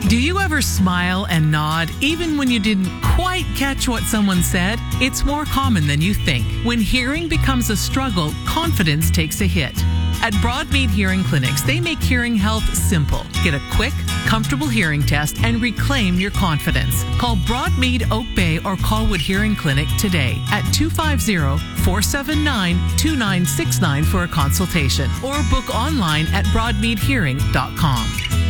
Do you ever smile and nod even when you didn't quite catch what someone said? It's more common than you think. When hearing becomes a struggle, confidence takes a hit. At Broadmead Hearing Clinics, they make hearing health simple. Get a quick, comfortable hearing test and reclaim your confidence. Call Broadmead Oak Bay or Colwood Hearing Clinic today at 250-479-2969 for a consultation or book online at broadmeadhearing.com.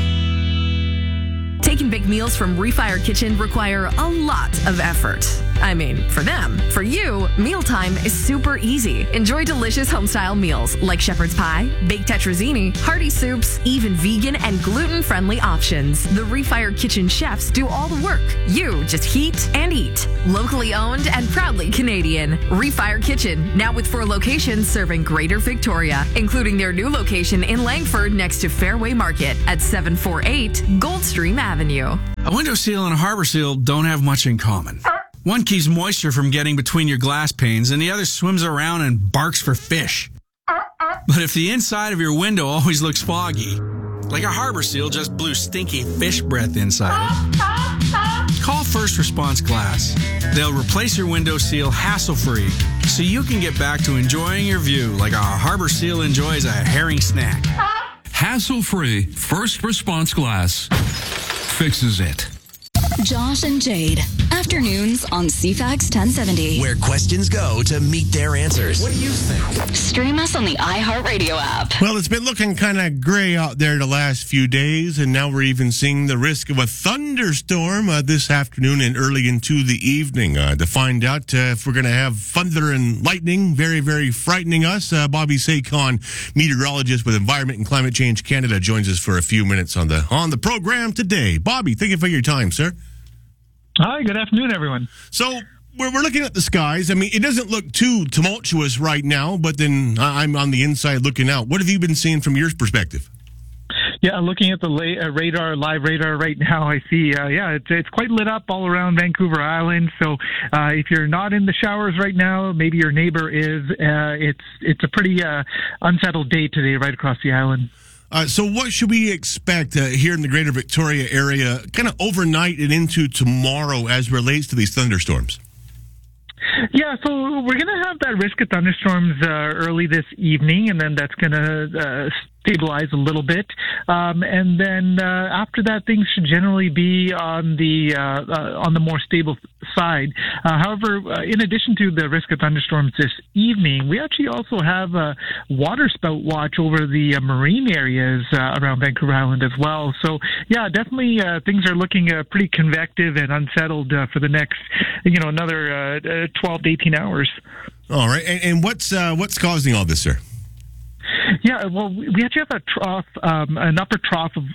Taking big meals from Refire Kitchen require a lot of effort. I mean, for them. For you, mealtime is super easy. Enjoy delicious home-style meals like shepherd's pie, baked tetrazzini, hearty soups, even vegan and gluten-friendly options. The Refire Kitchen chefs do all the work. You just heat and eat. Locally owned and proudly Canadian. Refire Kitchen, now with 4 locations serving Greater Victoria, including their new location in Langford next to Fairway Market at 748 Goldstream Avenue. A window seal and a harbor seal don't have much in common. One keeps moisture from getting between your glass panes, and the other swims around and barks for fish. But if the inside of your window always looks foggy, like a harbor seal just blew stinky fish breath inside it, call First Response Glass. They'll replace your window seal hassle-free, so you can get back to enjoying your view like a harbor seal enjoys a herring snack. Hassle-free First Response Glass fixes it. Josh and Jade. Afternoons on CFAX 1070. Where questions go to meet their answers. What do you think? Stream us on the iHeartRadio app. Well, it's been looking kind of gray out there the last few days, and now we're even seeing the risk of a thunderstorm this afternoon and early into the evening. To find out if we're going to have thunder and lightning, very, very frightening us, Bobby Sakon, meteorologist with Environment and Climate Change Canada, joins us for a few minutes on the program today. Bobby, thank you for your time, sir. Hi, good afternoon, everyone. So we're looking at the skies. I mean, it doesn't look too tumultuous right now, but then I'm on the inside looking out. What have you been seeing from your perspective? Yeah, looking at the live radar right now, I see, it's quite lit up all around Vancouver Island. So if you're not in the showers right now, maybe your neighbor is. It's a pretty unsettled day today right across the island. So what should we expect here in the Greater Victoria area kind of overnight and into tomorrow as relates to these thunderstorms? Yeah, so we're going to have that risk of thunderstorms early this evening, and then that's going to stabilize a little bit. And then after that, things should generally be on the more stable side. However, in addition to the risk of thunderstorms this evening, we actually also have a water spout watch over the marine areas around Vancouver Island as well. So, yeah, definitely things are looking pretty convective and unsettled for the next, another 12 to 18 hours. All right. And what's causing all this, sir? Yeah, well, we actually have a trough, an upper trough of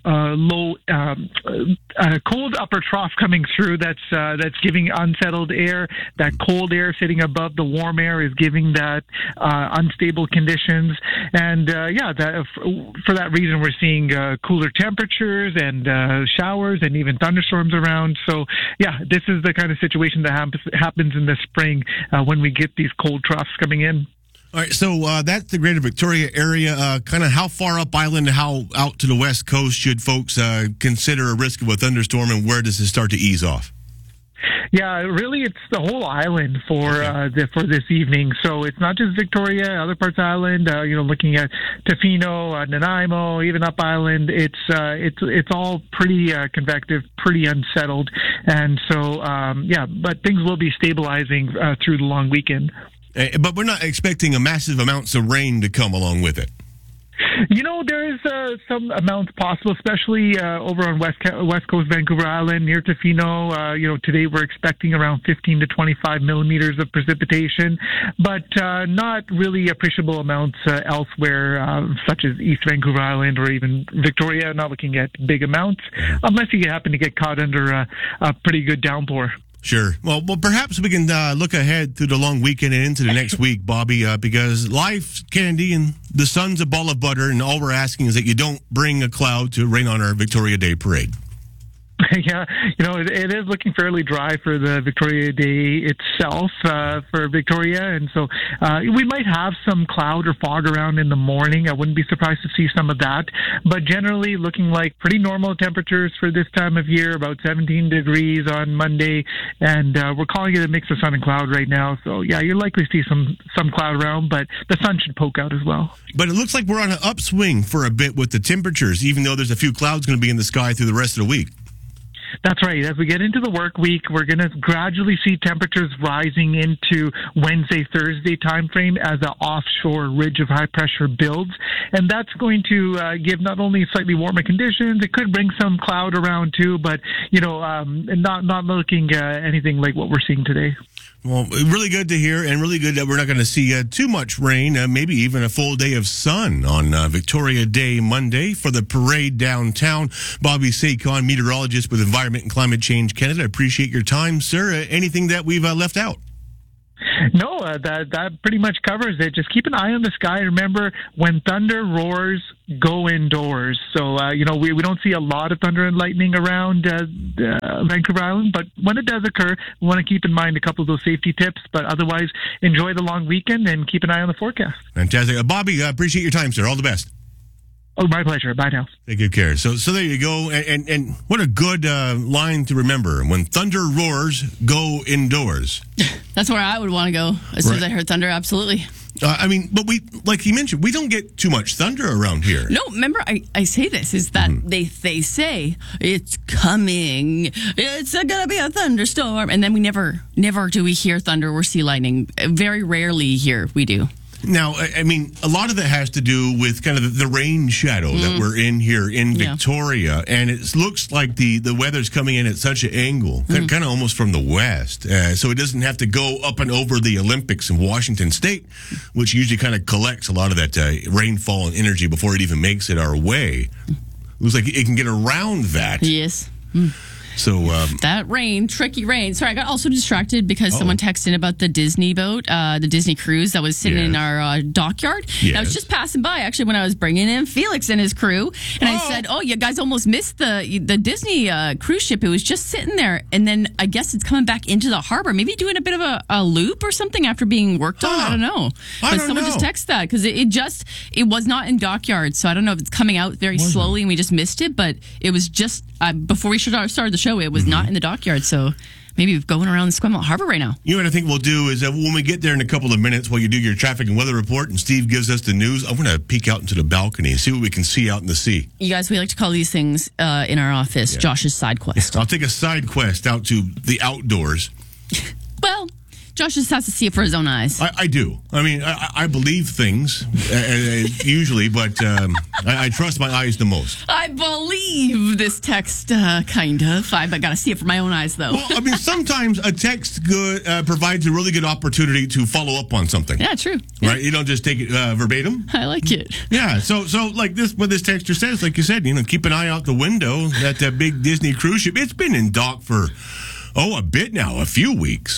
cold upper trough coming through. That's giving unsettled air. That cold air sitting above the warm air is giving that unstable conditions. And for that reason, we're seeing cooler temperatures and showers and even thunderstorms around. So, yeah, this is the kind of situation that happens in the spring when we get these cold troughs coming in. All right, so that's the Greater Victoria area. Kind of how far up island, how out to the west coast should folks consider a risk of a thunderstorm, and where does it start to ease off? Yeah, really, it's the whole island for this evening. So it's not just Victoria, other parts of the island. Looking at Tofino, Nanaimo, even up island. It's all pretty convective, pretty unsettled, and so but things will be stabilizing through the long weekend. But we're not expecting a massive amounts of rain to come along with it. There is some amounts possible, especially over on West Coast Vancouver Island near Tofino. Today we're expecting around 15 to 25 millimeters of precipitation, but not really appreciable amounts elsewhere, such as East Vancouver Island or even Victoria. Not looking at big amounts, unless you happen to get caught under a pretty good downpour. Sure. Well, perhaps we can look ahead through the long weekend and into the next week, Bobby, because life's candy and the sun's a ball of butter, and all we're asking is that you don't bring a cloud to rain on our Victoria Day parade. Yeah, it is looking fairly dry for the Victoria Day itself for Victoria, and so we might have some cloud or fog around in the morning. I wouldn't be surprised to see some of that, but generally looking like pretty normal temperatures for this time of year, about 17 degrees on Monday, and we're calling it a mix of sun and cloud right now. So yeah, you're likely to see some cloud around, but the sun should poke out as well. But it looks like we're on an upswing for a bit with the temperatures, even though there's a few clouds going to be in the sky through the rest of the week. That's right. As we get into the work week, we're going to gradually see temperatures rising into Wednesday, Thursday timeframe as an offshore ridge of high pressure builds. And that's going to give not only slightly warmer conditions, it could bring some cloud around too, but, not looking anything like what we're seeing today. Well, really good to hear, and really good that we're not going to see too much rain, maybe even a full day of sun on Victoria Day Monday for the parade downtown. Bobby Sakon, meteorologist with Environment and Climate Change Canada. Appreciate your time, sir. Anything that we've left out? No, that pretty much covers it. Just keep an eye on the sky. Remember, when thunder roars, go indoors. So, we don't see a lot of thunder and lightning around Vancouver Island, but when it does occur, we want to keep in mind a couple of those safety tips. But otherwise, enjoy the long weekend and keep an eye on the forecast. Fantastic. Bobby, appreciate your time, sir. All the best. Oh, my pleasure. Bye now. Take good care. So there you go. And what a good line to remember. When thunder roars, go indoors. That's where I would want to go as soon as I heard thunder. Absolutely. But we, like you mentioned, we don't get too much thunder around here. No, remember, I say this, is that they say it's coming. It's going to be a thunderstorm. And then we never do we hear thunder or see lightning. Very rarely here we do. Now, I mean, a lot of that has to do with kind of the rain shadow that we're in here in Victoria. And it looks like the weather's coming in at such an angle, kind of almost from the west. So it doesn't have to go up and over the Olympics in Washington State, which usually kind of collects a lot of that rainfall and energy before it even makes it our way. Looks like it can get around that. Yes. So that rain, tricky rain. Sorry, I got also distracted because someone texted in about the Disney boat, the Disney cruise that was sitting in our dockyard. Yes. And I was just passing by actually when I was bringing in Felix and his crew, and I said, "Oh, you guys almost missed the Disney cruise ship. It was just sitting there, and then I guess it's coming back into the harbor, maybe doing a bit of a loop or something after being worked on. I don't know. But someone just texted that because it was not in dockyard, so I don't know if it's coming out very slowly and we just missed it. But it was just before we started the show. It was not in the dockyard, so maybe going around Esquimalt Harbor right now. What I think we'll do is when we get there in a couple of minutes, while you do your traffic and weather report and Steve gives us the news, I'm going to peek out into the balcony and see what we can see out in the sea. You guys, we like to call these things in our office Josh's side quest. I'll take a side quest out to the outdoors. Well, Josh just has to see it for his own eyes. I do. I mean, I believe things, usually, but I trust my eyes the most. I believe this text, kind of. I got to see it for my own eyes, though. Well, I mean, sometimes a text provides a really good opportunity to follow up on something. Yeah, true. Right? You don't just take it verbatim. I like it. Yeah, so like this, what this texter says, like you said, keep an eye out the window. That big Disney cruise ship, it's been in dock for... a bit now, a few weeks.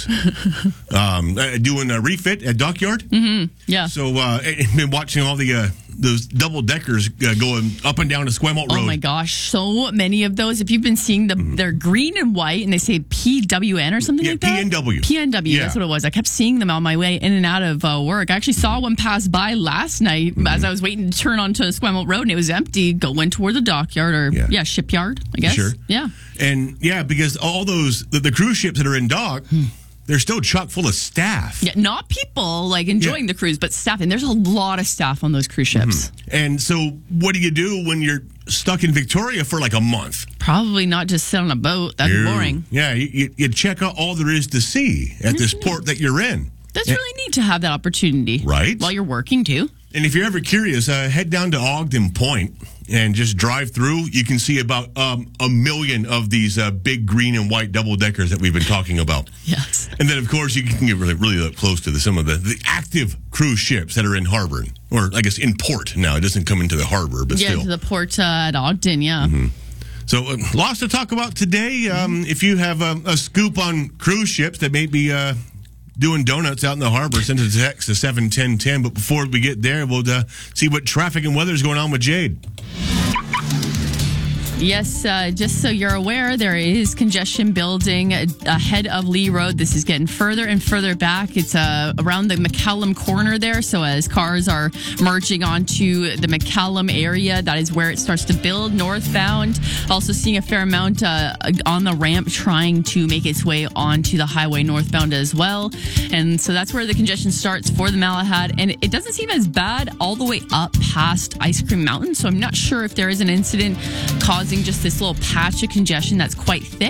Doing a refit at Dockyard. Mm-hmm. Yeah. So, been watching all those double deckers going up and down Esquimalt Road. Oh my gosh, so many of those. If you've been seeing them, they're green and white, and they say PWN or something like that. PNW. PNW. That's what it was. I kept seeing them on my way in and out of work. I actually saw one pass by last night as I was waiting to turn onto Esquimalt Road, and it was empty, going toward the dockyard or shipyard, I guess. Sure. Yeah. And because all those the cruise ships that are in dock. They're still chock full of staff. Yeah, not people enjoying the cruise, but staff. And there's a lot of staff on those cruise ships. And so what do you do when you're stuck in Victoria for like a month? Probably not just sit on a boat. That'd be boring. Yeah, you check out all there is to see at this port that you're in. That's really neat to have that opportunity. Right. While you're working, too. And if you're ever curious, head down to Ogden Point and just drive through. You can see about 1 million of these big green and white double-deckers that we've been talking about. Yes. And then, of course, you can get really up close to some of the active cruise ships that are in harbor. Or, I guess, in port now. It doesn't come into the harbor, but still. Yeah, to the port at Ogden, yeah. Mm-hmm. So, lots to talk about today. If you have a scoop on cruise ships that may be... doing donuts out in the harbor, send us a text to 71010. But before we get there, we'll see what traffic and weather is going on with Jade. Yes, just so you're aware, there is congestion building ahead of Lee Road. This is getting further and further back. It's around the McCallum corner there. So as cars are merging onto the McCallum area, that is where it starts to build northbound. Also seeing a fair amount on the ramp trying to make its way onto the highway northbound as well. And so that's where the congestion starts for the Malahad. And it doesn't seem as bad all the way up past Ice Cream Mountain. So I'm not sure if there is an incident causing just this little patch of congestion that's quite thick.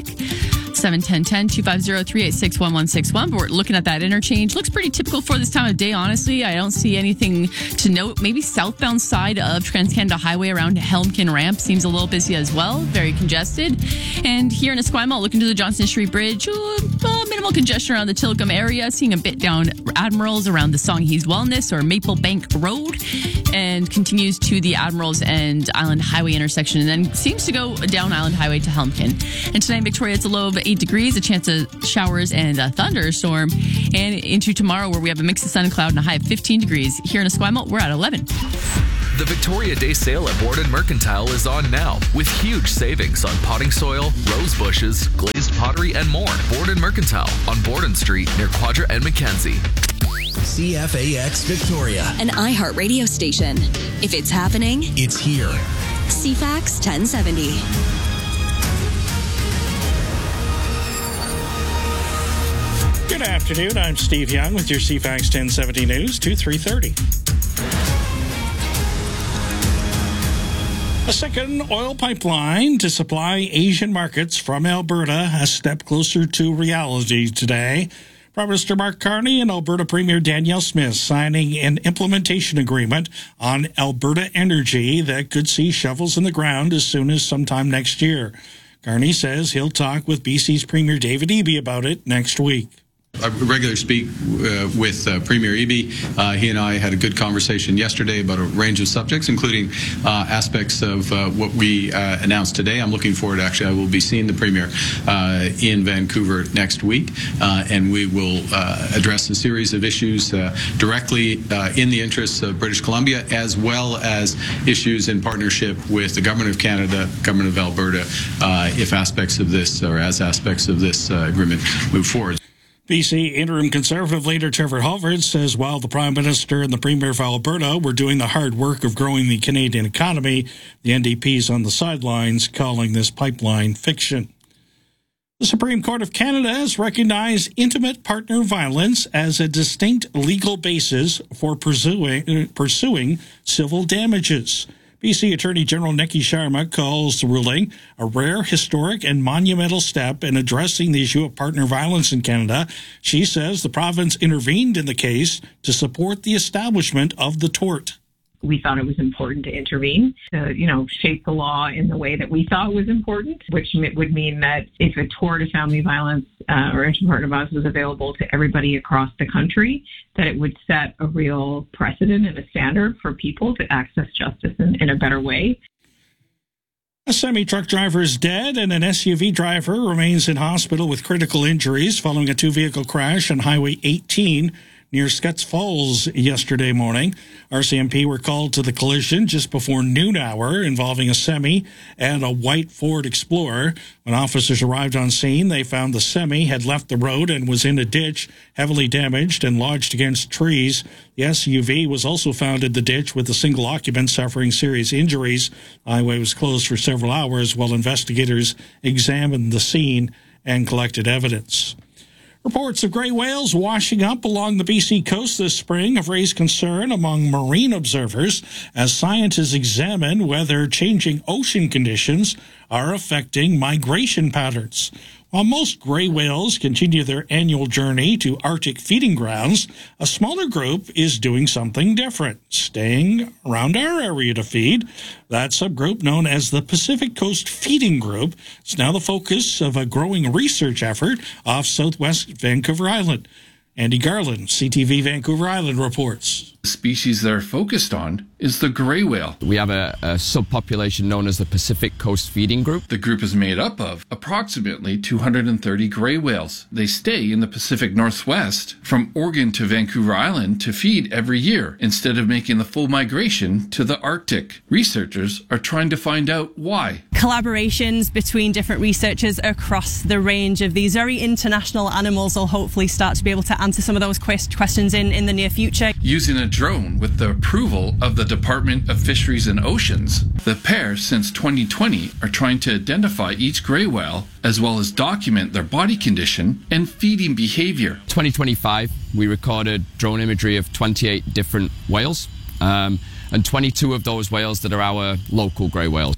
710-250-386-1161. But we're looking at that interchange. Looks pretty typical for this time of day, honestly. I don't see anything to note. Maybe southbound side of Trans-Canada Highway around Helmkin Ramp seems a little busy as well. Very congested. And here in Esquimalt, looking to the Johnson Street Bridge, minimal congestion around the Tillicum area. Seeing a bit down Admirals around the Songhees Wellness or Maple Bank Road. And continues to the Admirals and Island Highway intersection. And then seems to go down Island Highway to Helmkin. And tonight in Victoria, it's a low of 8 degrees, a chance of showers and a thunderstorm. And into tomorrow, where we have a mix of sun and cloud and a high of 15 degrees. Here in Esquimalt, we're at 11. The Victoria Day sale at Borden Mercantile is on now with huge savings on potting soil, rose bushes, glazed pottery, and more. Borden Mercantile on Borden Street near Quadra and Mackenzie. CFAX Victoria, An iHeart radio station. If it's happening, it's here. CFAX 1070. Good afternoon. I'm Steve Young with your CFAX 1070 News, 3:30. A second oil pipeline to supply Asian markets from Alberta has stepped closer to reality today. Prime Minister Mark Carney and Alberta Premier Danielle Smith signing an implementation agreement on Alberta Energy that could see shovels in the ground as soon as sometime next year. Carney says he'll talk with BC's Premier David Eby about it next week. I regularly speak with Premier Eby. He and I had a good conversation yesterday about a range of subjects, including aspects of what we announced today. I'm looking forward, actually, I will be seeing the Premier in Vancouver next week, and we will address a series of issues directly in the interests of British Columbia, as well as issues in partnership with the Government of Canada, Government of Alberta, if aspects of this, or as aspects of this agreement move forward. BC Interim Conservative leader Trevor Halford says while the Prime Minister and the Premier of Alberta were doing the hard work of growing the Canadian economy, the NDP is on the sidelines calling this pipeline fiction. The Supreme Court of Canada has recognized intimate partner violence as a distinct legal basis for pursuing civil damages. BC Attorney General Nikki Sharma calls the ruling a rare, historic, and monumental step in addressing the issue of partner violence in Canada. She says the province intervened in the case to support the establishment of the tort. We thought it was important to intervene, to, shape the law in the way that we thought was important, which would mean that if a tort of family violence or inter-partner violence was available to everybody across the country, that it would set a real precedent and a standard for people to access justice in a better way. A semi-truck driver is dead and an SUV driver remains in hospital with critical injuries following a two-vehicle crash on Highway 18 near Scotts Falls yesterday morning. RCMP were called to the collision just before noon hour involving a semi and a white Ford Explorer. When officers arrived on scene, they found the semi had left the road and was in a ditch, heavily damaged and lodged against trees. The SUV was also found in the ditch with a single occupant suffering serious injuries. The highway was closed for several hours while investigators examined the scene and collected evidence. Reports of gray whales washing up along the BC coast this spring have raised concern among marine observers as scientists examine whether changing ocean conditions are affecting migration patterns. While most gray whales continue their annual journey to Arctic feeding grounds, a smaller group is doing something different, staying around our area to feed. That subgroup, known as the Pacific Coast Feeding Group, is now the focus of a growing research effort off southwest Vancouver Island. Andy Garland, CTV Vancouver Island, reports. The species they're focused on is the gray whale. We have a subpopulation known as the Pacific Coast Feeding Group. The group is made up of approximately 230 gray whales. They stay in the Pacific Northwest from Oregon to Vancouver Island to feed every year instead of making the full migration to the Arctic. Researchers are trying to find out why. Collaborations between different researchers across the range of these very international animals will hopefully start to be able to answer some of those questions in the near future. Using a drone with the approval of the Department of Fisheries and Oceans, the pair since 2020 are trying to identify each gray whale as well as document their body condition and feeding behavior. 2025, we recorded drone imagery of 28 different whales, and 22 of those whales that are our local gray whales.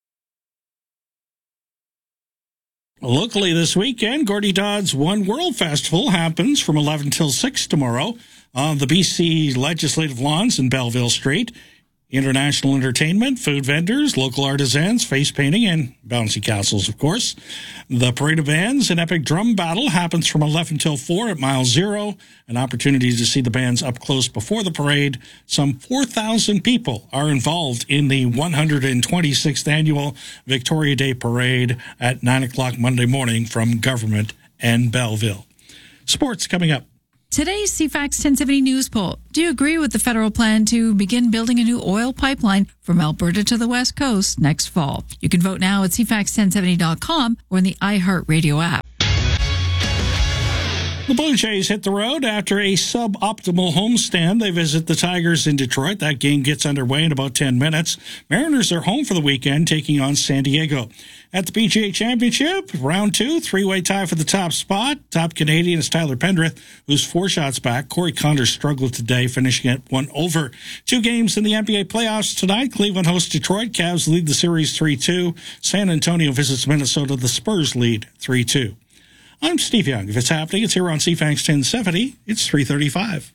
Locally this weekend, Gordy Dodd's One World Festival happens from 11 till 6 tomorrow on the BC Legislative Lawns in Belleville Street. International entertainment, food vendors, local artisans, face painting, and bouncy castles, of course. The Parade of Bands and Epic Drum Battle happens from 11 till 4 at Mile Zero. An opportunity to see the bands up close before the parade. Some 4,000 people are involved in the 126th Annual Victoria Day Parade at 9 o'clock Monday morning from Government and Belleville. Sports coming up. Today's CFAX 1070 News Poll. Do you agree with the federal plan to begin building a new oil pipeline from Alberta to the West Coast next fall? You can vote now at CFAX1070.com or in the iHeartRadio app. The Blue Jays hit the road after a suboptimal homestand. They visit the Tigers in Detroit. That game gets underway in about 10 minutes. Mariners are home for the weekend, taking on San Diego. At the PGA Championship, round 2, three-way tie for the top spot. Top Canadian is Tyler Pendrith, who's 4 shots back. Corey Connor struggled today, finishing at 1 over. 2 games in the NBA playoffs tonight. Cleveland hosts Detroit. Cavs lead the series 3-2. San Antonio visits Minnesota. The Spurs lead 3-2. I'm Steve Young. If it's happening, it's here on CFAX 1070. It's 3:35.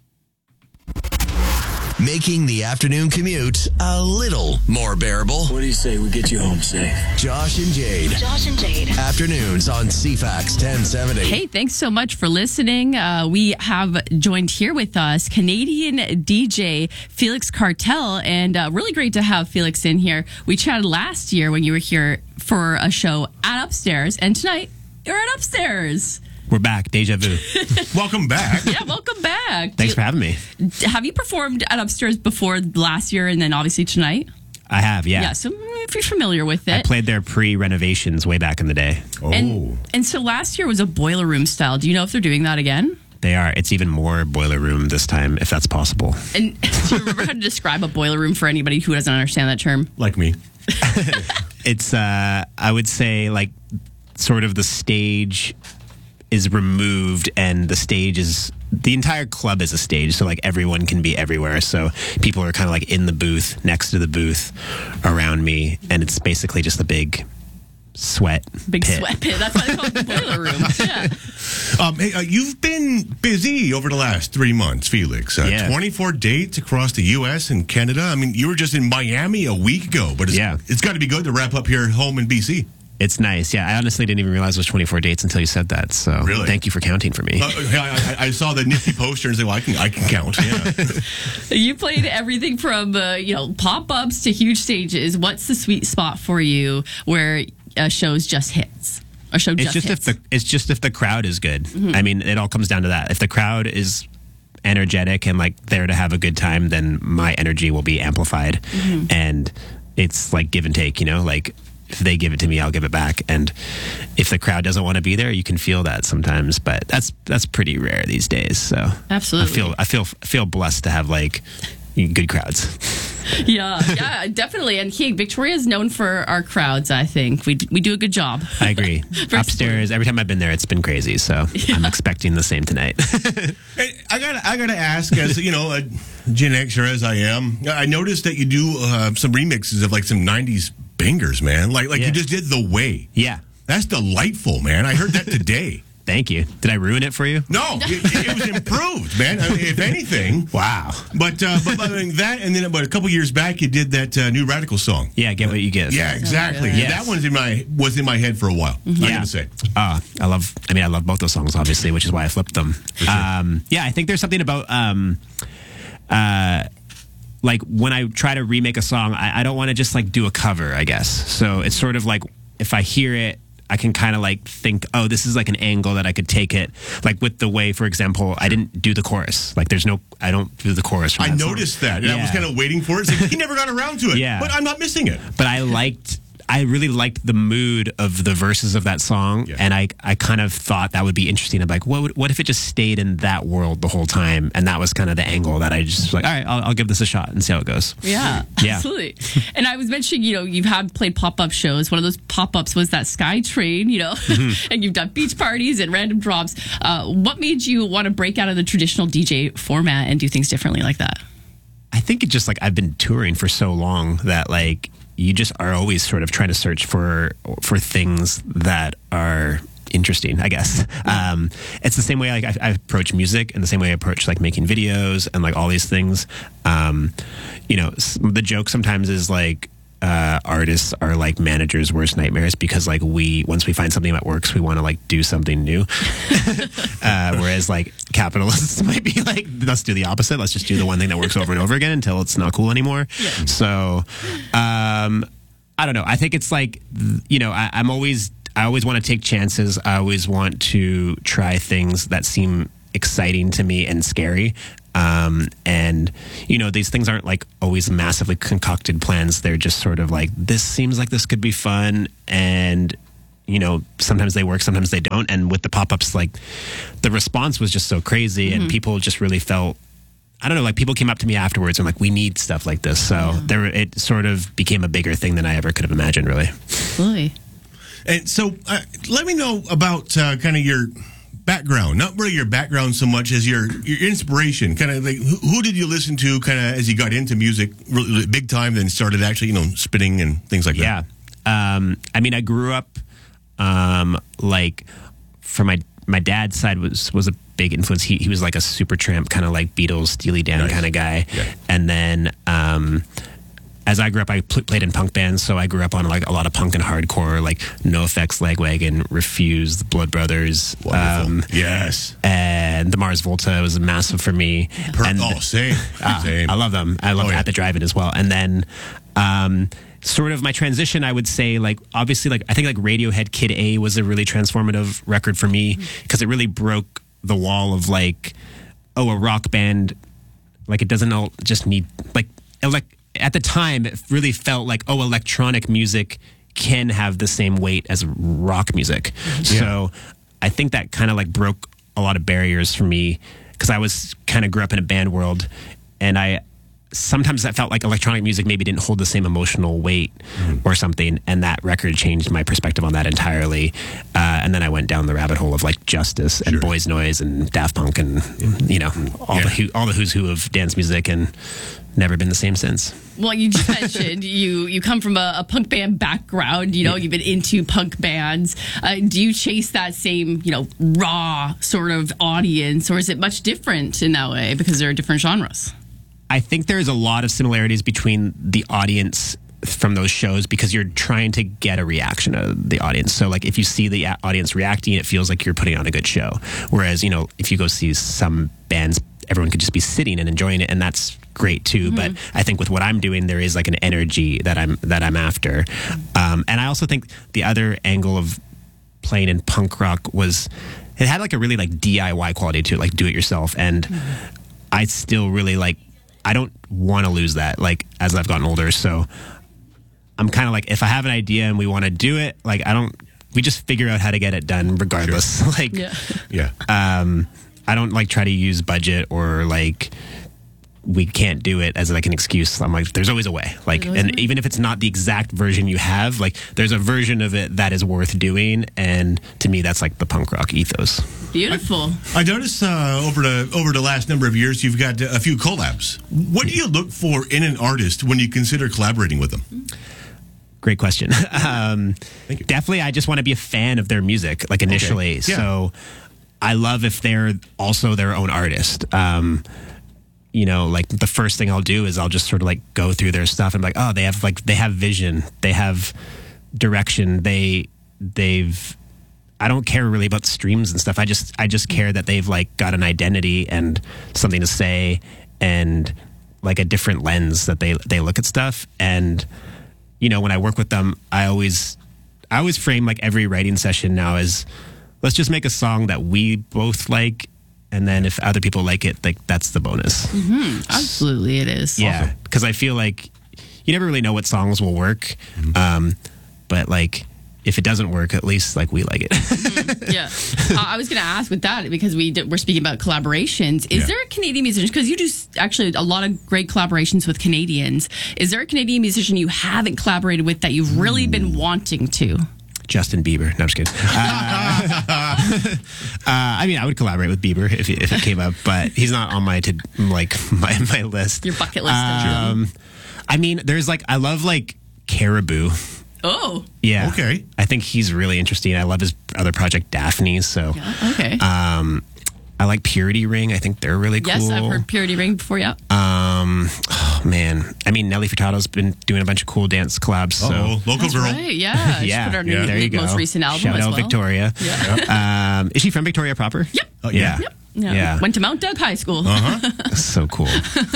Making the afternoon commute a little more bearable. What do you say we get you home safe? Josh and Jade. Josh and Jade. Afternoons on CFAX 1070. Hey, thanks so much for listening. We have joined here with us Canadian DJ Felix Cartel, and really great to have Felix in here. We chatted last year when you were here for a show at Upstairs, and tonight you're at Upstairs. We're back. Deja vu. Welcome back. Yeah, welcome back. Thanks for having me. Have you performed at Upstairs before last year and then obviously tonight? I have, yeah. Yeah, so if you're familiar with it. I played there pre-renovations way back in the day. And so last year was a boiler room style. Do you know if they're doing that again? They are. It's even more boiler room this time, if that's possible. And do you remember how to describe a boiler room for anybody who doesn't understand that term? Like me. It's, I would say, like, sort of the stage is removed and the entire club is a stage, so like everyone can be everywhere, so people are kind of like in the booth, next to the booth, around me, and it's basically just a big sweat pit. That's why they call it the boiler room. Yeah. Hey, you've been busy over the last 3 months, Felix. 24 dates across the U.S. and Canada. I mean, you were just in Miami a week ago, but it's got to be good to wrap up here home in BC. It's nice. Yeah, I honestly didn't even realize it was 24 dates until you said that. So really? Thank you for counting for me. I saw the nifty poster and said, well, I can count. Yeah. You played everything from pop-ups to huge stages. What's the sweet spot for you where a show's just hits? It's just if the crowd is good. Mm-hmm. I mean, it all comes down to that. If the crowd is energetic and like there to have a good time, then my energy will be amplified. Mm-hmm. And it's like give and take, like if they give it to me, I'll give it back. And if the crowd doesn't want to be there, you can feel that sometimes, but that's pretty rare these days. So absolutely, I feel blessed to have like good crowds. Yeah, definitely. And Victoria is known for our crowds. I think we do a good job. I agree. Upstairs, every time I've been there, it's been crazy. So I'm expecting the same tonight. Hey, I gotta ask, as a Gen Xer as I am, I noticed that you do some remixes of like some '90s bangers, man. Like you just did The Way. Yeah, that's delightful, man. I heard that today. Thank you. Did I ruin it for you? No, it was improved, man. I mean, if anything. Wow. But I mean, that, and then about a couple years back, you did that New Radical song. Yeah, Get What You Give. Yeah, exactly. Yes. That one was in my head for a while. Mm-hmm. I gotta say. I love both those songs, obviously, which is why I flipped them. Sure. I think there's something about like when I try to remake a song, I don't want to just like do a cover, I guess. So it's sort of like if I hear it, I can kind of like think, oh, this is like an angle that I could take it. Like with the way, for example, I didn't do the chorus. Like I don't do the chorus. I noticed that. And I was kind of waiting for it. It's like, he never got around to it. Yeah. But I'm not missing it. But I really liked the mood of the verses of that song, and I kind of thought that would be interesting. I'm like, what if it just stayed in that world the whole time? And that was kind of the angle that I just was like, all right, I'll give this a shot and see how it goes. Yeah, absolutely. And I was mentioning, you've played pop-up shows. One of those pop-ups was that Sky Train, and you've done beach parties and random drops. What made you want to break out of the traditional DJ format and do things differently like that? I think it just like I've been touring for so long that like you just are always sort of trying to search for things that are interesting, I guess. It's the same way like I approach music and the same way I approach like making videos and like all these things. The joke sometimes is like artists are like managers' worst nightmares because like once we find something that works, we want to like do something new. Whereas like capitalists might be like, let's do the opposite. Let's just do the one thing that works over and over again until it's not cool anymore. Yeah. So, I don't know. I think it's like, I always want to take chances. I always want to try things that seem exciting to me and scary. These things aren't like always massively concocted plans. They're just sort of like, this seems like this could be fun. And, sometimes they work, sometimes they don't. And with the pop-ups, like the response was just so crazy and people just really felt, I don't know, like people came up to me afterwards and like, we need stuff like this. So it sort of became a bigger thing than I ever could have imagined, really. Absolutely. And so let me know about kind of your background, not really your background so much as your inspiration. Kind of like who did you listen to kind of as you got into music really big time, then started actually spitting and things like that? I grew up like from my dad's side was a big influence. He was like a Supertramp kind of like Beatles, Steely Dan kind of guy. Yeah. And then as I grew up, I played in punk bands, so I grew up on like a lot of punk and hardcore, like NoFX, Lagwagon, Refuse, the Blood Brothers. Yes. And the Mars Volta was massive for me. Same. I love them. I love At the Drive-In as well. And then sort of my transition, I would say, like, obviously, like, I think like Radiohead Kid A was a really transformative record for me because it really broke the wall of like, a rock band, like it doesn't all just need like at the time, it really felt like, electronic music can have the same weight as rock music. Yeah. So I think that kind of like broke a lot of barriers for me because I was kind of grew up in a band world, and sometimes I felt like electronic music maybe didn't hold the same emotional weight or something, and that record changed my perspective on that entirely. And then I went down the rabbit hole of like Justice and Boys Noise and Daft Punk and all the who's who of dance music, and never been the same since. Well, you just mentioned you come from a punk band background. You've been into punk bands. Do you chase that same raw sort of audience, or is it much different in that way because there are different genres? I think there's a lot of similarities between the audience from those shows because you're trying to get a reaction of the audience. So like if you see the audience reacting, it feels like you're putting on a good show. Whereas, if you go see some bands, everyone could just be sitting and enjoying it, and that's great too. But I think with what I'm doing, there is like an energy that I'm after. And I also think the other angle of playing in punk rock was it had like a really like DIY quality to it, like do it yourself. And I still really like, I don't want to lose that like as I've gotten older. So I'm kind of like, if I have an idea and we want to do it, like we just figure out how to get it done regardless. I don't like try to use budget or like we can't do it as like an excuse. I'm like, there's always a way. Like, and even if it's not the exact version you have, like there's a version of it that is worth doing. And to me, that's like the punk rock ethos. Beautiful. I noticed over the last number of years, you've got a few collabs. What do you look for in an artist when you consider collaborating with them? Great question. Thank you. Definitely, I just want to be a fan of their music, like initially. Okay. Yeah. So I love if they're also their own artist. Like the first thing I'll do is I'll just sort of like go through their stuff and be like, they have vision, they have direction, I don't care really about streams and stuff. I just care that they've like got an identity and something to say, and like a different lens that they look at stuff. And, you know, when I work with them, I always frame like every writing session now as, let's just make a song that we both like. And then if other people like it, like that's the bonus. Mm-hmm. Absolutely, it is. Yeah, because I feel like you never really know what songs will work. But like, if it doesn't work, at least like we like it. Yeah. I was going to ask with that, because we're speaking about collaborations. Is there a Canadian musician, because you do actually a lot of great collaborations with Canadians. Is there a Canadian musician you haven't collaborated with that you've really been wanting to? Justin Bieber. No, I'm just kidding. I mean, I would collaborate with Bieber if it came up, but he's not on my list. Your bucket list. I mean, there's like, I love like Caribou. Oh. Yeah. Okay. I think he's really interesting. I love his other project, Daphne. So. Yeah, okay. I like Purity Ring. I think they're really cool. Yes, I've heard Purity Ring before, yeah. Oh, man. I mean, Nelly Furtado's been doing a bunch of cool dance collabs. So. Local girl. Right, yeah. Yeah. She put out There you go. most recent album Shout as out well. Victoria. Yeah. Is she from Victoria proper? Yep. Oh, yeah. Yep. Yeah. Went to Mount Doug High School. So cool.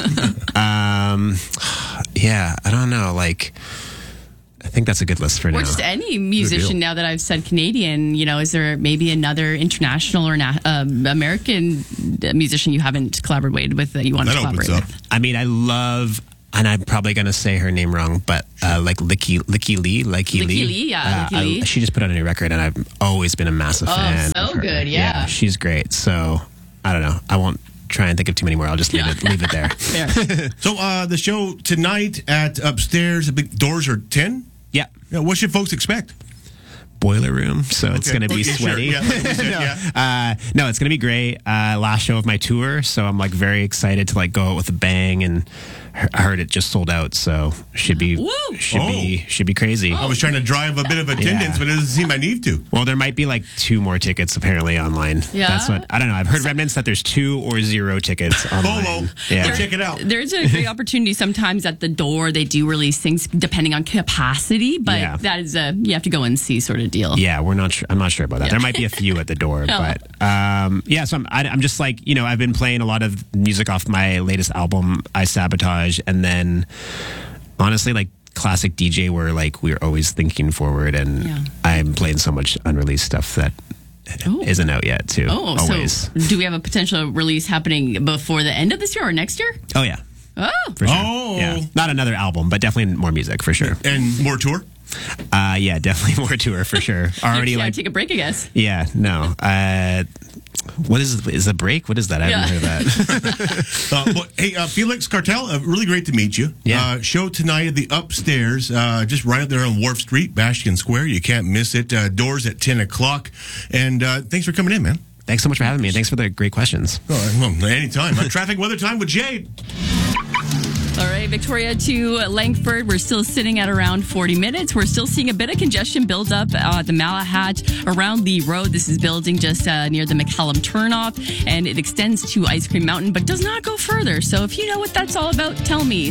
Yeah, I don't know. Like, I think that's a good list for now. Or just any musician now that I've said Canadian, you know, is there maybe another international or American musician you haven't collaborated with that you want to collaborate with? I mean, I love, and I'm probably going to say her name wrong, but like Licky Lee. Licky Lee, yeah. Licky Lee. She just put out a new record, and I've always been a massive fan. Oh, so of her. good, yeah. She's great. So, I don't know. I won't try and think of too many more. I'll just leave it there. So, the show tonight at Upstairs, the big doors are 10? Yeah. What should folks expect? Boiler room, so it's going to be sweaty. Sure. Yeah, no, it's going to be great. Last show of my tour, so I'm like very excited to like go out with a bang. And I heard it just sold out, so should be crazy. I was trying to drive a bit of attendance, but it doesn't seem I need to. Well, there might be like 2 more tickets apparently online. Yeah, that's what I don't know. I've heard remnants that there's 2 or 0 tickets online. Polo, yeah, check it out. There's a great opportunity sometimes at the door. They do release things depending on capacity, but that is you have to go and see sort of deal. Yeah, we're not. I'm not sure about that. Yeah. There might be a few at the door, but yeah. So I'm just like, you know, I've been playing a lot of music off my latest album, I Sabotage, and then honestly, like classic DJ, where like we're always thinking forward, and I'm playing so much unreleased stuff that isn't out yet too. Always. So do we have a potential release happening before the end of this year or next year? Oh yeah. Oh, for sure. Yeah, not another album, but definitely more music for sure. And more tour. Yeah, definitely more tour for sure. Already you like take a break, I guess. Yeah, no. What is a break? What is that? I haven't heard that. Hey, Felix Cartel, really great to meet you. Yeah. Show tonight at the Upstairs, just right up there on Wharf Street, Bastion Square. You can't miss it. Doors at 10 o'clock. And thanks for coming in, man. Thanks so much for having me, and thanks for the great questions. Well, anytime. Traffic weather time with Jade. All right, Victoria to Langford. We're still sitting at around 40 minutes. We're still seeing a bit of congestion build up at the Malahat around Lee Road. This is building just near the McCallum turnoff, and it extends to Ice Cream Mountain, but does not go further. So if you know what that's all about, tell me.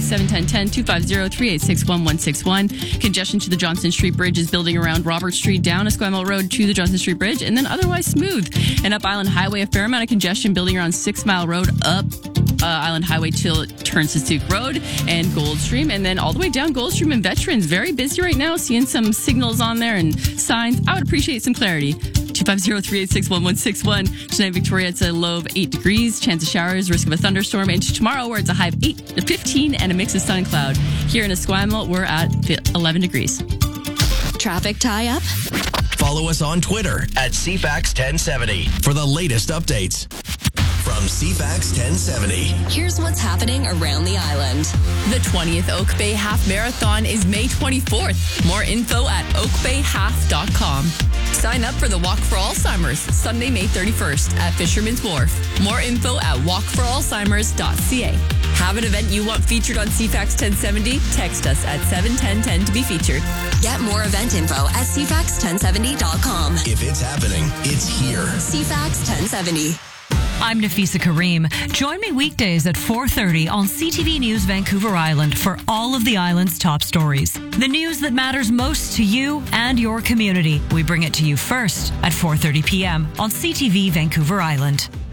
710-250-386-1161. Congestion to the Johnson Street Bridge is building around Robert Street, down Esquimalt Road to the Johnson Street Bridge, and then otherwise smooth. And up Island Highway, a fair amount of congestion building around 6 Mile Road up Island Highway till it turns to Stuk Road and Goldstream, and then all the way down Goldstream and Veterans. Very busy right now, seeing some signals on there and signs. I would appreciate some clarity. 250-386-1161. Tonight, Victoria, it's a low of 8 degrees, chance of showers, risk of a thunderstorm. And tomorrow, where it's a high of 8 to 15 and a mix of sun and cloud. Here in Esquimalt, we're at 11 degrees. Traffic tie-up? Follow us on Twitter at CFAX1070 for the latest updates. From CFAX 1070. Here's what's happening around the island. The 20th Oak Bay Half Marathon is May 24th. More info at oakbayhalf.com. Sign up for the Walk for Alzheimer's Sunday, May 31st at Fisherman's Wharf. More info at walkforalzheimers.ca. Have an event you want featured on CFAX 1070? Text us at 71010 to be featured. Get more event info at CFAX1070.com. If it's happening, it's here. CFAX 1070. I'm Nafisa Kareem. Join me weekdays at 4:30 on CTV News Vancouver Island for all of the island's top stories. The news that matters most to you and your community. We bring it to you first at 4:30 p.m. on CTV Vancouver Island.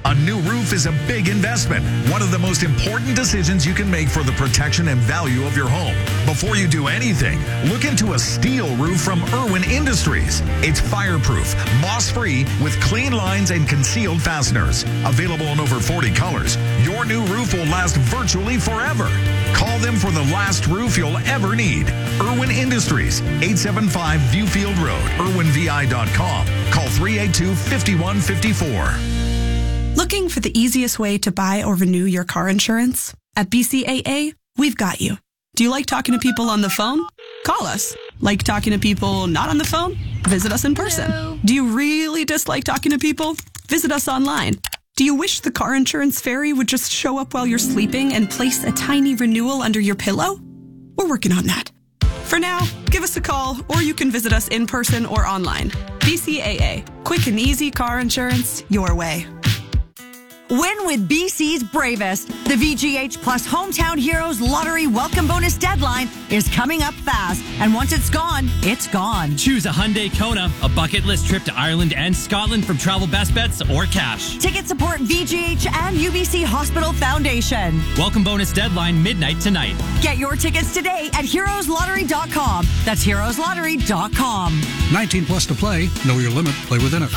A new roof is a big investment, one of the most important decisions you can make for the protection and value of your home. Before you do anything, look into a steel roof from Irwin Industries. It's fireproof, moss-free, with clean lines and concealed fasteners. Available in over 40 colors, your new roof will last virtually forever. Call them for the last roof you'll ever need. Irwin Industries, 875 Viewfield Road, irwinvi.com. Call 382-5154. Looking for the easiest way to buy or renew your car insurance? At BCAA, we've got you. Do you like talking to people on the phone? Call us. Like talking to people not on the phone? Visit us in person. Hello. Do you really dislike talking to people? Visit us online. Do you wish the car insurance fairy would just show up while you're sleeping and place a tiny renewal under your pillow? We're working on that. For now, give us a call, or you can visit us in person or online. BCAA. Quick and easy car insurance your way. Win with BC's bravest. The VGH Plus Hometown Heroes Lottery Welcome Bonus deadline is coming up fast. And once it's gone, it's gone. Choose a Hyundai Kona, a bucket list trip to Ireland and Scotland from Travel Best Bets, or cash. Tickets support VGH and UBC Hospital Foundation. Welcome bonus deadline midnight tonight. Get your tickets today at heroeslottery.com. That's heroeslottery.com. 19 plus to play. Know your limit. Play within it.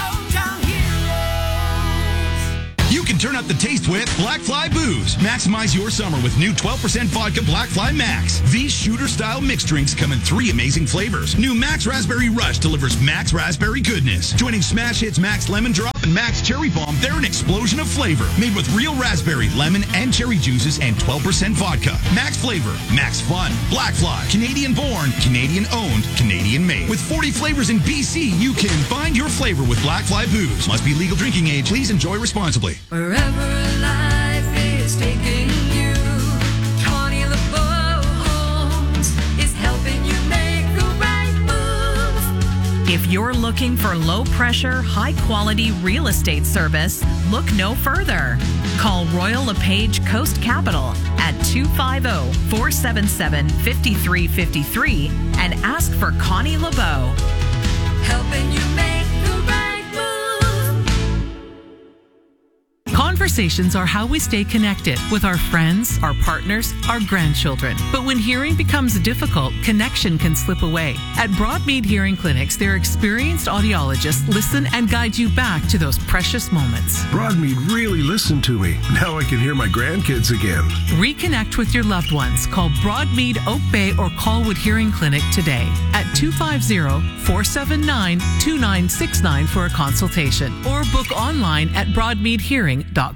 You can turn up the taste with Black Fly Booze. Maximize your summer with new 12% vodka Black Fly Max. These shooter-style mixed drinks come in 3 amazing flavors. New Max Raspberry Rush delivers Max Raspberry goodness. Joining Smash Hits Max Lemon Drop and Max Cherry Bomb, they're an explosion of flavor. Made with real raspberry, lemon, and cherry juices and 12% vodka. Max flavor, Max fun. Black Fly, Canadian-born, Canadian-owned, Canadian-made. With 40 flavors in BC, you can find your flavor with Black Fly Booze. Must be legal drinking age. Please enjoy responsibly. Wherever life is taking you, Connie LeBeau Homes is helping you make the right move. If you're looking for low-pressure, high-quality real estate service, look no further. Call Royal LePage Coast Capital at 250-477-5353 and ask for Connie LeBeau. Helping you make the right move. Conversations are how we stay connected with our friends, our partners, our grandchildren. But when hearing becomes difficult, connection can slip away. At Broadmead Hearing Clinics, their experienced audiologists listen and guide you back to those precious moments. Broadmead really listened to me. Now I can hear my grandkids again. Reconnect with your loved ones. Call Broadmead, Oak Bay, or Colwood Hearing Clinic today at 250-479-2969 for a consultation, or book online at broadmeadhearing.com.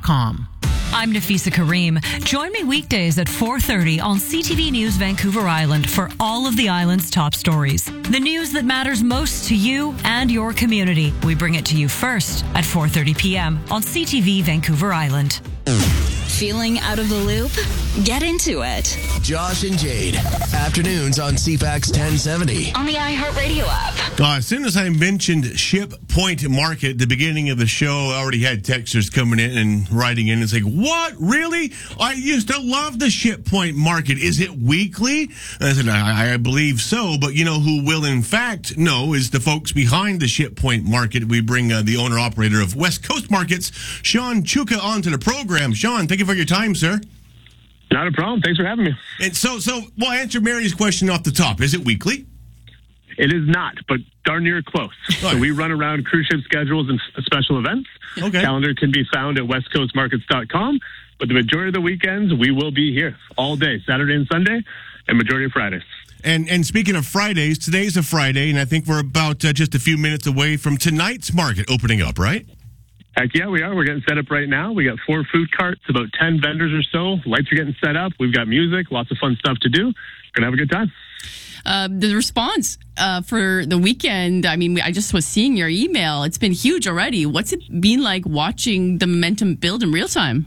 I'm Nafisa Kareem. Join me weekdays at 4:30 on CTV News Vancouver Island for all of the island's top stories. The news that matters most to you and your community. We bring it to you first at 4:30 p.m. on CTV Vancouver Island. Feeling out of the loop? Get into it. Josh and Jade. Afternoons on CFAX 1070. On the iHeartRadio app. As soon as I mentioned Ship Point Market at the beginning of the show, I already had texters coming in and writing in and saying, what? Really? I used to love the Ship Point Market. Is it weekly? And I said, I believe so, but you know who will in fact know is the folks behind the Ship Point Market. We bring the owner-operator of West Coast Markets, Sean Chuka, onto the program. Sean, thank you for your time, sir. Not a problem. Thanks for having me. And so we'll answer Mary's question off the top. Is it weekly? It is not, but darn near close. So we run around cruise ship schedules and special events. Okay. Calendar can be found at westcoastmarkets.com, but the majority of the weekends, we will be here all day, Saturday and Sunday, and majority of Fridays. And speaking of Fridays, today's a Friday, and I think we're about just a few minutes away from tonight's market opening up, right? Heck yeah, we are. We're getting set up right now. We got 4 food carts, about 10 vendors or so. Lights are getting set up. We've got music, lots of fun stuff to do. Gonna have a good time. The response for the weekend, I mean, I just was seeing your email. It's been huge already. What's it been like watching the momentum build in real time?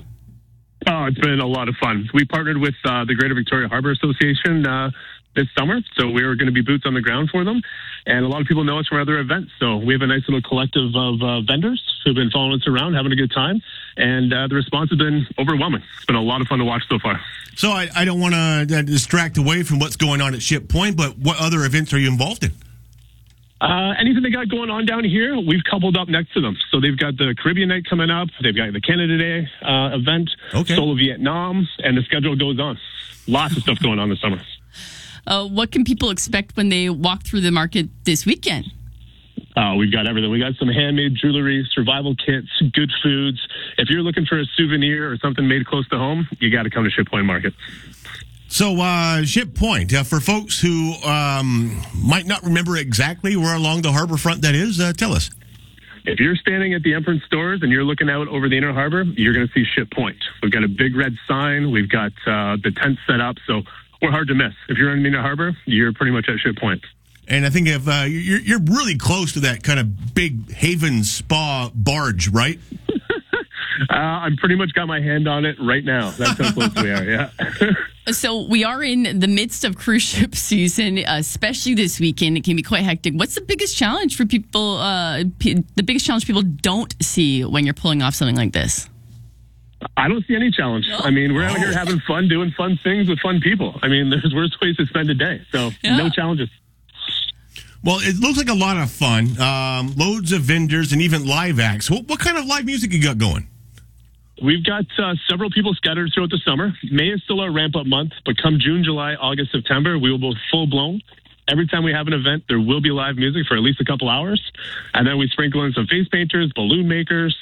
Oh, it's been a lot of fun. We partnered with the Greater Victoria Harbour Association this summer, so we're going to be boots on the ground for them. And a lot of people know us from other events, so we have a nice little collective of vendors who've been following us around, having a good time, and the response has been overwhelming. It's been a lot of fun to watch so far. So I don't want to distract away from what's going on at Ship Point, but what other events are you involved in? Anything they got going on down here, we've coupled up next to them. So they've got the Caribbean night coming up. They've got the Canada Day event, Solo Vietnam, and the schedule goes on. Lots of stuff going on this summer. What can people expect when they walk through the market this weekend? We've got everything. We got some handmade jewelry, survival kits, good foods. If you're looking for a souvenir or something made close to home, you got to come to Ship Point Market. So, Ship Point, for folks who might not remember exactly where along the harbor front that is, tell us. If you're standing at the entrance doors and you're looking out over the inner harbor, you're going to see Ship Point. We've got a big red sign. We've got the tent set up, so we're hard to miss. If you're in the inner harbor, you're pretty much at Ship Point. And I think if you're really close to that kind of big Haven Spa barge, right? I'm pretty much got my hand on it right now. That's how close we are, yeah. So we are in the midst of cruise ship season, especially this weekend. It can be quite hectic. What's the biggest challenge for people, the biggest challenge people don't see when you're pulling off something like this? I don't see any challenge. I mean, we're out here having fun, doing fun things with fun people. I mean, there's worse ways to spend a day. So no challenges. Well, it looks like a lot of fun. Loads of vendors and even live acts. What kind of live music you got going? We've got several people scattered throughout the summer. May is still our ramp-up month, but come June, July, August, September, we will go full-blown. Every time we have an event, there will be live music for at least a couple hours. And then we sprinkle in some face painters, balloon makers,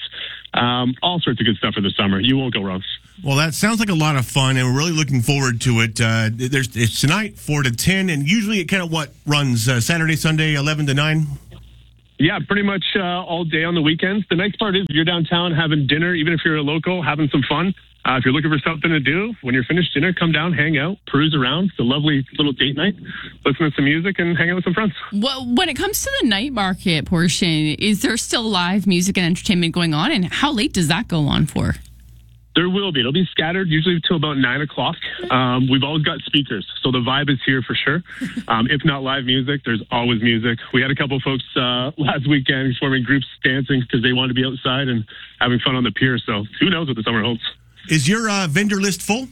all sorts of good stuff for the summer. You won't go wrong. Well, that sounds like a lot of fun, and we're really looking forward to it. It's tonight, 4 to 10, and usually it kind of runs Saturday, Sunday, 11 to 9? Yeah, pretty much all day on the weekends. The nice part is if you're downtown having dinner, even if you're a local, having some fun. If you're looking for something to do, when you're finished dinner, come down, hang out, peruse around. It's a lovely little date night. Listen to some music and hang out with some friends. Well, when it comes to the night market portion, is there still live music and entertainment going on? And how late does that go on for? There will be. It'll be scattered usually till about 9 o'clock. We've always got speakers, so the vibe is here for sure. If not live music, there's always music. We had a couple of folks last weekend forming groups dancing because they wanted to be outside and having fun on the pier. So who knows what the summer holds. Is your vendor list full?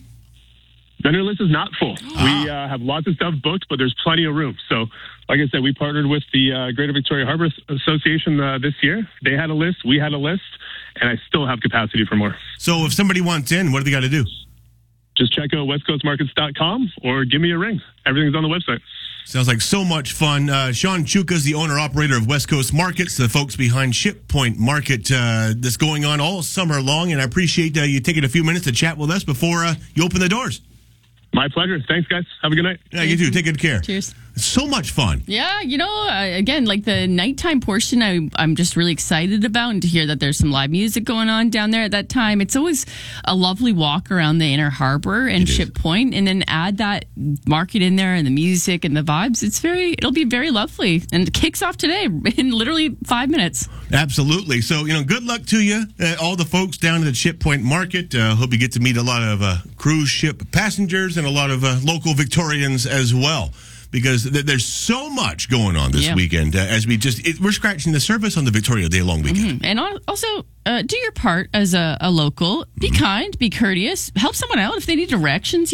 Vendor list is not full. We have lots of stuff booked, but there's plenty of room. So, like I said, we partnered with the Greater Victoria Harbour Association this year. They had a list, we had a list, and I still have capacity for more. So if somebody wants in, what do they got to do? Just check out westcoastmarkets.com or give me a ring. Everything's on the website. Sounds like so much fun. Sean Chuka is the owner-operator of West Coast Markets, the folks behind Ship Point Market that's going on all summer long, and I appreciate you taking a few minutes to chat with us before you open the doors. My pleasure. Thanks, guys. Have a good night. Yeah, you too. Take good care. Cheers. It's so much fun. Yeah, again, like the nighttime portion, I'm just really excited about, and to hear that there's some live music going on down there at that time. It's always a lovely walk around the inner harbor and Ship Point, and then add that market in there and the music and the vibes. It'll be very lovely, and it kicks off today in literally 5 minutes. Absolutely. So, good luck to you, all the folks down at the Ship Point Market. Hope you get to meet a lot of cruise ship passengers and a lot of local Victorians as well. Because there's so much going on this weekend as we're scratching the surface on the Victoria Day long weekend. Mm-hmm. And also, do your part as a local. Be kind, be courteous, help someone out if they need directions.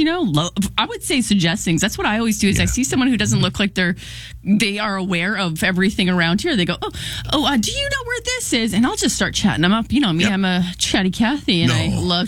I would say suggest things. That's what I always do. Is I see someone who doesn't look like they are aware of everything around here. They go, do you know where this is? And I'll just start chatting them up. Me, I'm a chatty Cathy, and I love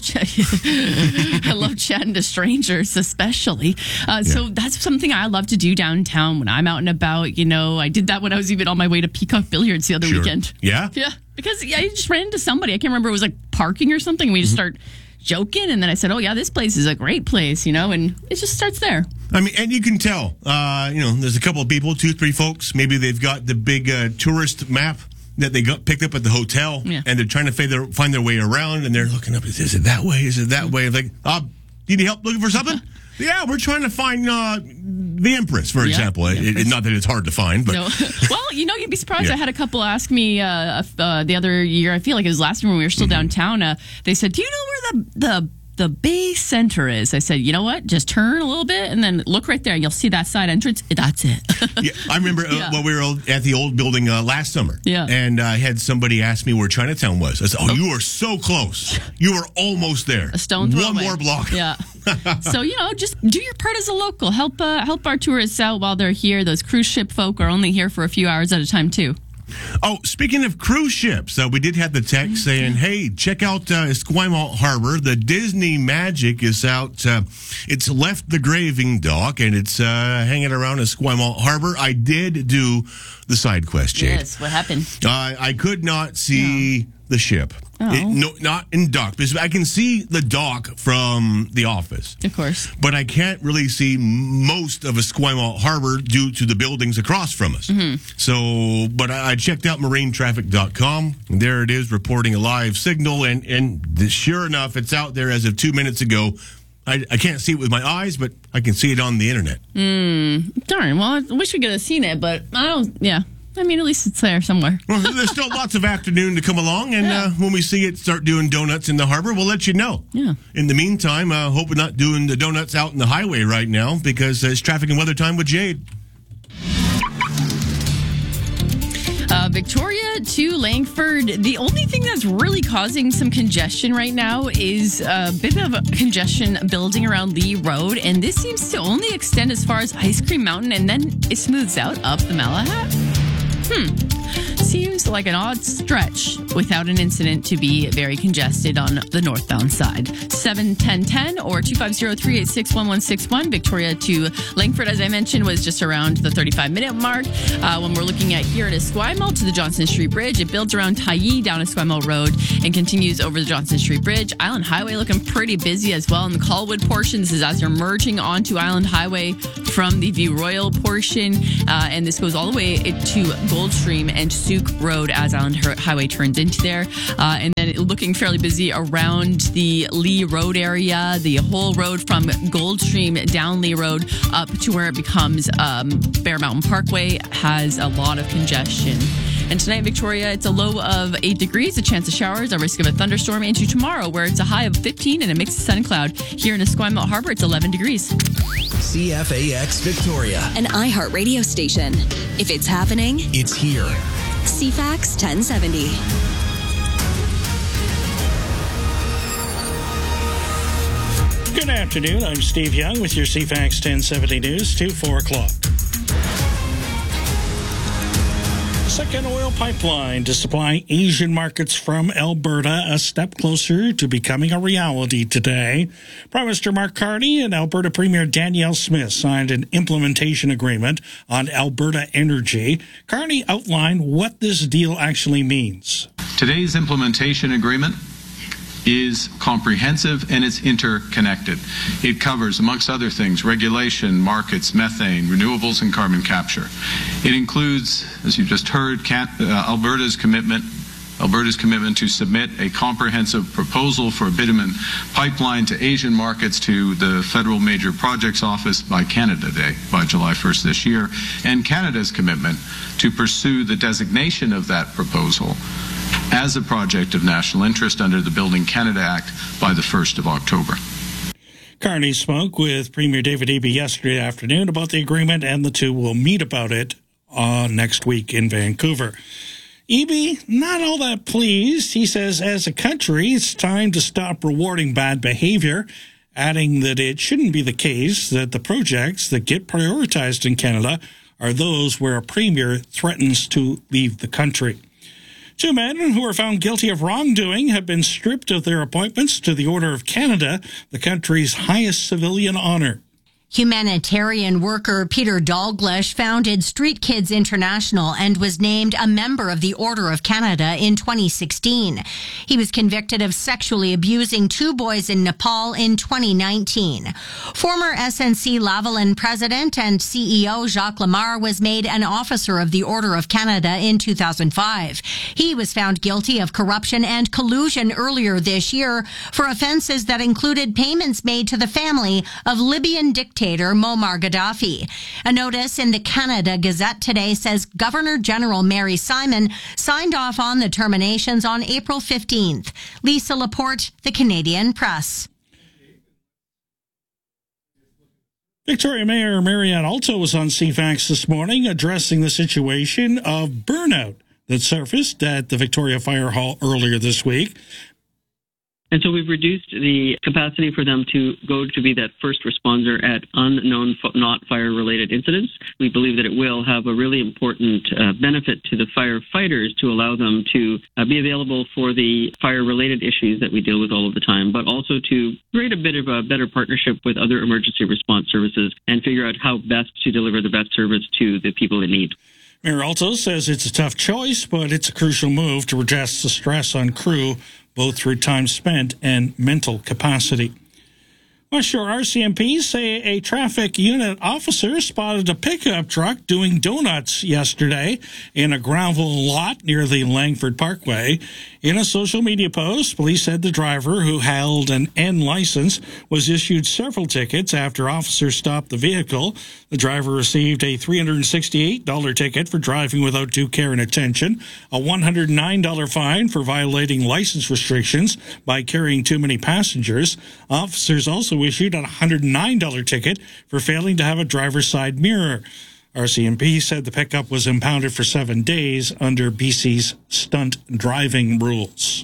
I love chatting to strangers, especially. So that's something I love to do downtown when I'm out and about. I did that when I was even on my way to Peacock Billiards the other weekend. Yeah? Yeah. Because I just ran into somebody. I can't remember. It was like parking or something. We just start joking. And then I said, this place is a great place, and it just starts there. I mean, and you can tell, there's a couple of people, 2-3 folks. Maybe they've got the big tourist map that they got picked up at the hotel. Yeah. And they're trying to find their way around. And they're looking up. Is it that way? Is it that way? Like, need help looking for something? Yeah, we're trying to find the Empress, for example. Not that it's hard to find, but no. Well, you'd be surprised. I had a couple ask me the other year. I feel like it was last year when we were still downtown. They said, "Do you know where the Bay Center is. I said, you know what? Just turn a little bit and then look right there. You'll see that side entrance. That's it. Yeah, I remember when we were at the old building last summer. Yeah. And I had somebody ask me where Chinatown was. I said, oh, you are so close. You are almost there. A stone throw One away. more block. Yeah. So, just do your part as a local. Help our tourists out while they're here. Those cruise ship folk are only here for a few hours at a time, too. Oh, speaking of cruise ships, we did have the text saying, hey, check out Esquimalt Harbor. The Disney Magic is out. It's left the graving dock, and it's hanging around Esquimalt Harbor. I did do the side quest, Jade. Yes, what happened? I could not see the ship. Oh. Not in dock. I can see the dock from the office. Of course. But I can't really see most of Esquimalt Harbor due to the buildings across from us. Mm-hmm. So, but I checked out marinetraffic.com. And there it is, reporting a live signal. And sure enough, it's out there as of 2 minutes ago. I can't see it with my eyes, but I can see it on the internet. Darn. Well, I wish we could have seen it, but I don't, I mean, at least it's there somewhere. Well, there's still lots of afternoon to come along, and when we see it start doing donuts in the harbor, we'll let you know. Yeah. In the meantime, hope we're not doing the donuts out in the highway right now, because it's traffic and weather time with Jade. Victoria to Langford. The only thing that's really causing some congestion right now is a bit of congestion building around Lee Road, and this seems to only extend as far as Ice Cream Mountain, and then it smooths out up the Malahat. Seems like an odd stretch without an incident to be very congested on the northbound side. 7-10-10 or 250-386-1161. Victoria to Langford, as I mentioned, was just around the 35-minute mark. When we're looking at here at Esquimalt to the Johnson Street Bridge, it builds around Tyee down Esquimalt Road and continues over the Johnson Street Bridge. Island Highway looking pretty busy as well in the Colwood portion. This is as you're merging onto Island Highway from the View Royal portion, and this goes all the way to Goldstream and Souk Road as Island Highway turns into there. And then looking fairly busy around the Lee Road area, the whole road from Goldstream down Lee Road up to where it becomes Bear Mountain Parkway has a lot of congestion. And tonight, Victoria, it's a low of 8 degrees, a chance of showers, a risk of a thunderstorm, into tomorrow, where it's a high of 15 and a mix of sun and cloud. Here in Esquimalt Harbor, it's 11 degrees. CFAX Victoria. An iHeartRadio station. If it's happening, it's here. CFAX 1070. Good afternoon. I'm Steve Young with your CFAX 1070 News to 4 o'clock. Second oil pipeline to supply Asian markets from Alberta, a step closer to becoming a reality today. Prime Minister Mark Carney and Alberta Premier Danielle Smith signed an implementation agreement on Alberta Energy. Carney outlined what this deal actually means. Today's implementation agreement is comprehensive and it's interconnected. It covers, amongst other things, regulation, markets, methane, renewables, and carbon capture. It includes, as you've just heard, Alberta's commitment to submit a comprehensive proposal for a bitumen pipeline to Asian markets to the Federal Major Projects Office by Canada Day, by July 1st this year, and Canada's commitment to pursue the designation of that proposal as a project of national interest under the Building Canada Act by the 1st of October. Carney spoke with Premier David Eby yesterday afternoon about the agreement, and the two will meet about it next week in Vancouver. Eby, not all that pleased. He says, as a country, it's time to stop rewarding bad behavior, adding that it shouldn't be the case that the projects that get prioritized in Canada are those where a premier threatens to leave the country. 2 men who were found guilty of wrongdoing have been stripped of their appointments to the Order of Canada, the country's highest civilian honor. Humanitarian worker Peter Dalglish founded Street Kids International and was named a member of the Order of Canada in 2016. He was convicted of sexually abusing 2 boys in Nepal in 2019. Former SNC Lavalin president and CEO Jacques Lamar was made an officer of the Order of Canada in 2005. He was found guilty of corruption and collusion earlier this year for offenses that included payments made to the family of Libyan dictator Muammar Gaddafi. A notice in the Canada Gazette today says Governor General Mary Simon signed off on the terminations on April 15th. Lisa Laporte, The Canadian Press. Victoria Mayor Marianne Alto was on CFAX this morning addressing the situation of burnout that surfaced at the Victoria Fire Hall earlier this week. And so we've reduced the capacity for them to go to be that first responder at unknown, not fire-related incidents. We believe that it will have a really important benefit to the firefighters to allow them to be available for the fire-related issues that we deal with all of the time, but also to create a bit of a better partnership with other emergency response services and figure out how best to deliver the best service to the people in need. Mayor Alto says it's a tough choice, but it's a crucial move to reduce the stress on crew, both through time spent and mental capacity. West Shore RCMP say a traffic unit officer spotted a pickup truck doing donuts yesterday in a gravel lot near the Langford Parkway. In a social media post, police said the driver, who held an N license, was issued several tickets after officers stopped the vehicle. The driver received a $368 ticket for driving without due care and attention, a $109 fine for violating license restrictions by carrying too many passengers. Officers also issued a $109 ticket for failing to have a driver's side mirror. RCMP said the pickup was impounded for 7 days under BC's stunt driving rules.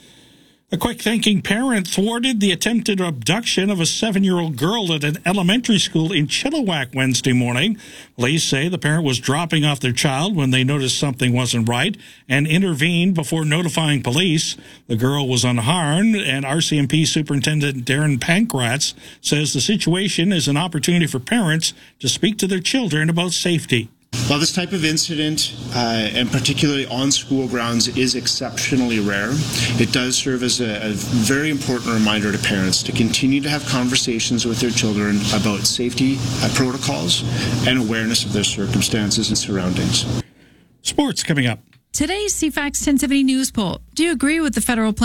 A quick-thinking parent thwarted the attempted abduction of a 7-year-old girl at an elementary school in Chilliwack Wednesday morning. Police say the parent was dropping off their child when they noticed something wasn't right and intervened before notifying police. The girl was unharmed, and RCMP Superintendent Darren Pankratz says the situation is an opportunity for parents to speak to their children about safety. While this type of incident, and particularly on school grounds, is exceptionally rare, it does serve as a very important reminder to parents to continue to have conversations with their children about safety protocols and awareness of their circumstances and surroundings. Sports coming up. Today's CFAX 1070 News Poll. Do you agree with the federal plan